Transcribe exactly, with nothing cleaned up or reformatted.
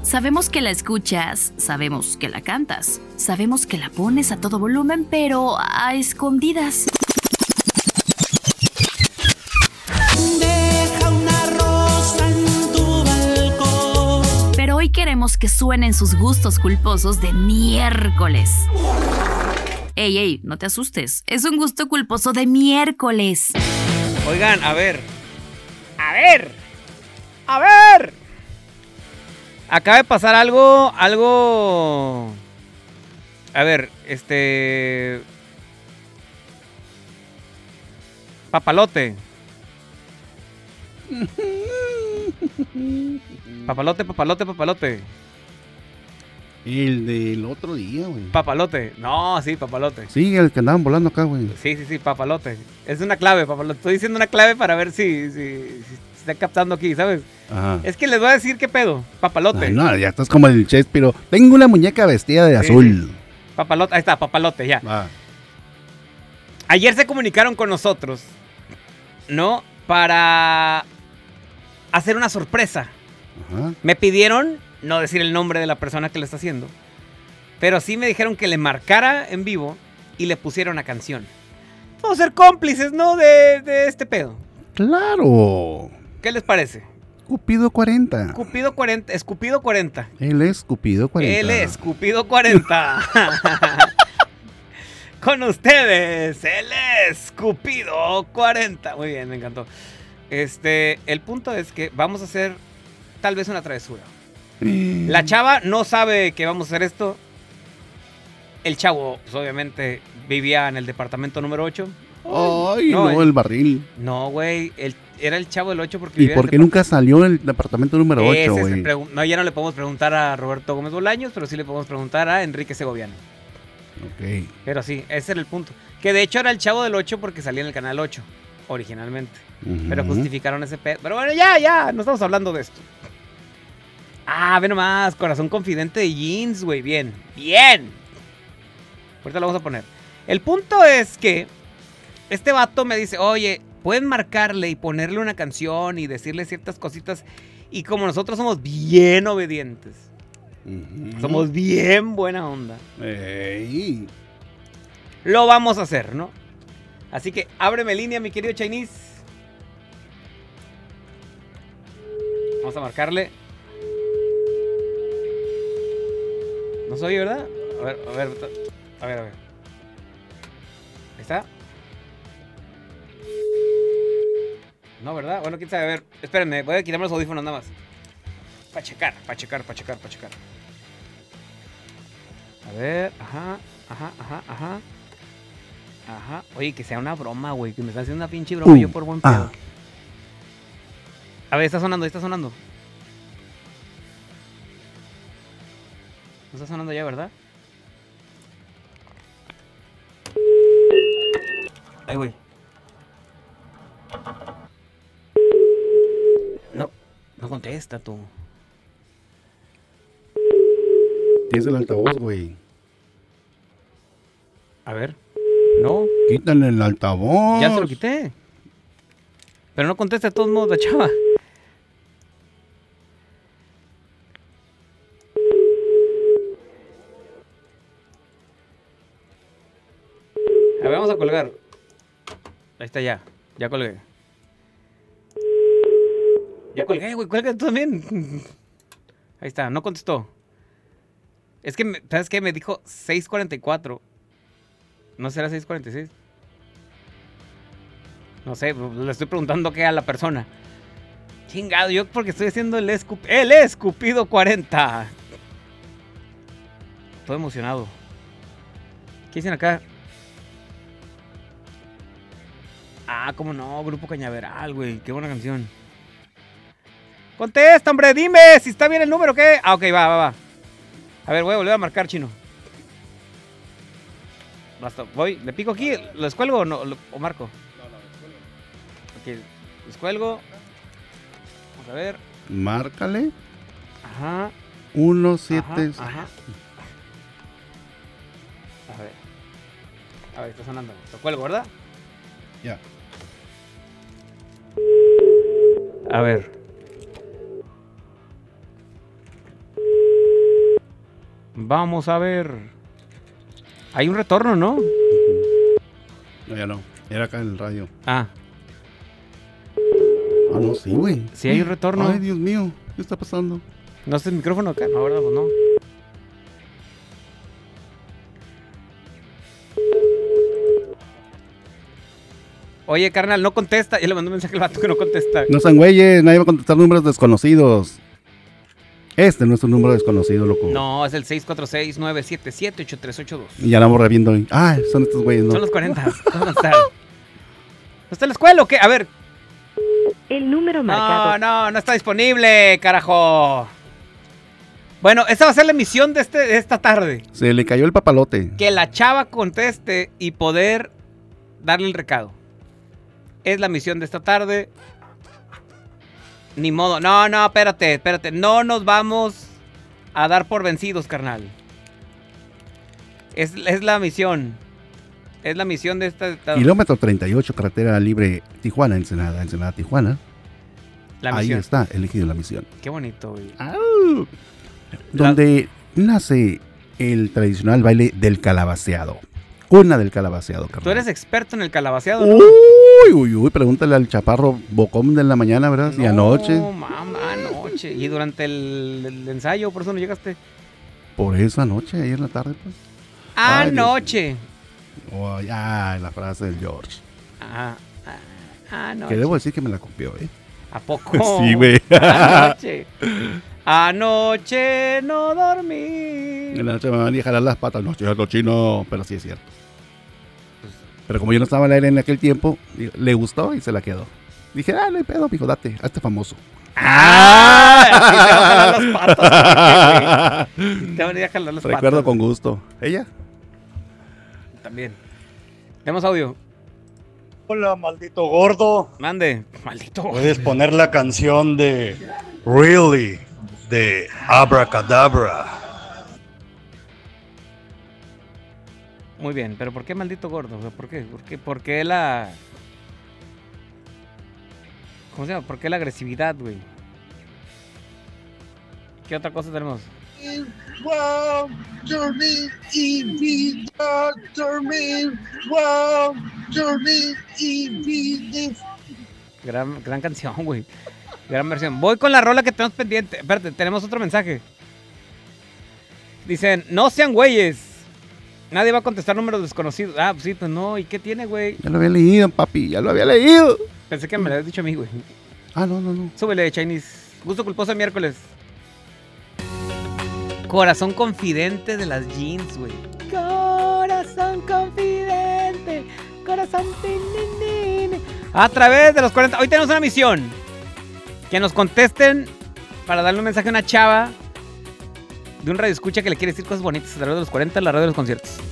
Sabemos que la escuchas, sabemos que la cantas, sabemos que la pones a todo volumen, pero a escondidas. Deja una rosa en tu balcón. Pero hoy queremos que suenen sus gustos culposos de miércoles. Ey, ey, no te asustes. Es un gusto culposo de miércoles. Oigan, a ver. A ver. A ver. Acaba de pasar algo, algo... A ver, este... Papalote. Papalote, papalote, papalote. El del otro día, güey. Papalote. No, sí, papalote. Sí, el que andaban volando acá, güey. Sí, sí, sí, papalote. Es una clave, papalote. Estoy diciendo una clave para ver si, si, si se está captando aquí, ¿sabes? Ajá. Es que les voy a decir qué pedo. Papalote. Ay, no, ya estás como el Shakespeare. Tengo una muñeca vestida de Sí, azul. sí. Papalote, ahí está, papalote, ya. Ah. Ayer se comunicaron con nosotros, ¿no? Para hacer una sorpresa. Ajá. Me pidieron no decir el nombre de la persona que lo está haciendo, pero sí me dijeron que le marcara en vivo y le pusiera una canción. Vamos a ser cómplices, ¿no? De, de este pedo. Claro. ¿Qué les parece? Cupido cuarenta. Cupido cuarenta, Escupido cuarenta. Él es Cupido cuarenta. Él es Cupido cuarenta. Con ustedes, él es Cupido cuarenta. Muy bien, me encantó. Este, el punto es que vamos a hacer tal vez una travesura. La chava no sabe que vamos a hacer esto. El chavo, pues obviamente, vivía en el departamento número ocho. Ay, no, no, el- el barril. No, güey, el- era el chavo del ocho porque ¿Y vivía en por el qué nunca salió en el departamento número Ese ocho, es el güey? pregu- No, ya no le podemos preguntar a Roberto Gómez Bolaños, pero sí le podemos preguntar a Enrique Segoviano. Ok. Pero sí, ese era el punto. Que de hecho era el chavo del ocho porque salía en el canal ocho, originalmente. Pero Ujú. justificaron ese pedo. Pero bueno, ya, ya, no estamos hablando de esto. Ah, ve nomás, corazón confidente de jeans, güey. Bien, bien. Ahorita lo vamos a poner. El punto es que este vato me dice, oye, pueden marcarle y ponerle una canción y decirle ciertas cositas. Y como nosotros somos bien obedientes, Ujú. somos bien buena onda, Ey. lo vamos a hacer, ¿no? Así que ábreme línea, mi querido Chinese. Vamos a marcarle. No se oye, ¿verdad? A ver, a ver, a ver, a ver. Ahí está. No, ¿verdad? Bueno, quién sabe, a ver. Espérenme, voy a quitarme los audífonos nada más. Para checar, para checar, para checar, para checar. A ver, ajá, ajá, ajá, ajá. Ajá. Oye, que sea una broma, güey. Que me está haciendo una pinche broma Uh, yo por buen pedo. ah. A ver, está sonando, está sonando. No está sonando ya, ¿verdad? Ay, güey. No, no contesta tú. Tienes el altavoz, güey. A ver. No, Quítale el altavoz. ya se lo quité. Pero no contesta de todos modos la chava. A ver, vamos a colgar. Ahí está ya. Ya colgué. Ya colgué, güey. Cuelga tú también. Ahí está. No contestó. Es que, me- ¿sabes qué? Me dijo seis cuarenta y cuatro. ¿No será seis cuarenta y seis? No sé, le estoy preguntando qué a la persona. Chingado, yo porque estoy haciendo el escup... ¡El escupido cuarenta! Estoy emocionado. ¿Qué dicen acá? Ah, cómo no, Grupo Cañaveral, güey. Qué buena canción. Contesta, hombre, dime si está bien el número o qué. Ah, ok, va, va, va. A ver, voy a volver a marcar, chino. Basta, voy, ¿le pico aquí? ¿Lo descuelgo o no? ¿Lo- ¿O marco? No, no, descuelgo. Ok, descuelgo. Vamos a ver. Márcale. Ajá. uno siete. Ajá, ajá. A ver. A ver, está sonando. Lo cuelgo, ¿verdad? Ya. A ver. Vamos a ver. Hay un retorno, ¿no? No, ya no. Era acá en el radio. Ah, Ah, no, sí, güey. sí hay un retorno. Ay, Dios mío. ¿Qué está pasando? ¿No está el micrófono acá? No, ¿verdad? Pues no. Oye, carnal, no contesta. Ya le mandó un mensaje al vato que no contesta. No sean güeyes. Nadie va a contestar números desconocidos. Este no es un número desconocido, loco. No, es el seis cuatro seis, nueve siete siete, ocho tres ocho dos. Y ya la vamos reviendo. Ah, son estos güeyes, ¿no? Son los cuarenta. ¿Dónde está? ¿No está en la escuela o qué? A ver. El número No, marcado. no, no está disponible, carajo. Bueno, esa va a ser la misión de, este, de esta tarde. Se le cayó el papalote. Que la chava conteste y poder darle el recado. Es la misión de esta tarde. Ni modo. No, no, espérate, espérate. No nos vamos a dar por vencidos, carnal. Es, es la misión. Es la misión de esta tarde. Kilómetro treinta y ocho, carretera libre Tijuana, Ensenada, Ensenada, Tijuana. La Ahí misión. está, elegido la misión. Qué bonito, güey. Au. Donde nace el tradicional baile del calabaceado. Cuna del calabaceado, carnal. Tú eres experto en el calabaceado, ¿no? Uy, uy, uy, pregúntale al chaparro bocón de la mañana, ¿verdad? Y No, anoche. mamá, anoche. Y durante el, el ensayo, por eso no llegaste. Por eso anoche, ayer en la tarde, pues. Ay, Dios Anoche. Oh, ya, la frase del George. Ah, ah, anoche. Que debo decir que me la copió, ¿eh? ¿A poco? Sí, güey. Anoche. Anoche no dormí. En la noche me van a jalar las patas. No, es cierto, chino. Pero sí es cierto. Pero como yo no estaba al aire en aquel tiempo, le gustó y se la quedó. Dije, ah, no hay pedo, mijo, date, hazte famoso. ¡Ah! Y te van a jalar las patas. Te van a ir a jalar las patas. Recuerdo con gusto. ¿Ella? También. Tenemos audio. Hola, maldito gordo. Mande. Maldito. Puedes poner la canción de Really de Abracadabra. Muy bien, pero ¿por qué maldito gordo? O sea, ¿por qué? ¿Por qué? ¿Por qué la... ¿Cómo se llama? ¿Por qué la agresividad, güey? ¿Qué otra cosa tenemos? Wow, dormir y vida, dormir, wow, dormir y vida. Gran, gran canción, güey. Gran versión. Voy con la rola que tenemos pendiente. Espérate, tenemos otro mensaje. Dicen, no sean güeyes. Nadie va a contestar números desconocidos. Ah, pues sí, pues no. ¿Y qué tiene, güey? Ya lo había leído, papi, ya lo había leído. Pensé que me lo habías dicho a mí, güey. Ah, no, no, no. Súbele, Chinese. Gusto culposo de miércoles. Corazón confidente de las jeans, güey. Corazón confidente. Corazón. Tin, tin, tin. A través de los cuarenta. Hoy tenemos una misión. Que nos contesten para darle un mensaje a una chava de un radioescucha que le quiere decir cosas bonitas a través de los cuarenta, la radio de los conciertos.